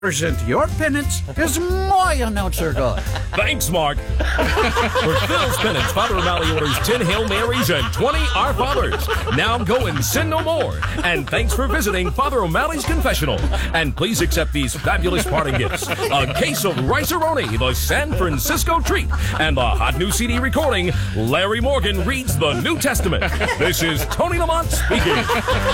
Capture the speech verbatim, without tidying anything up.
Present your penance is my announcer god. Thanks, Mark. For Phil's penance, Father O'Malley orders ten Hail Marys and twenty Our Fathers. Now go and sin no more. And thanks for visiting Father O'Malley's Confessional. And please accept these fabulous parting gifts. A case of Rice-A-Roni, the San Francisco treat, and the hot new C D recording, Larry Morgan Reads the New Testament. This is Tony Lamont speaking.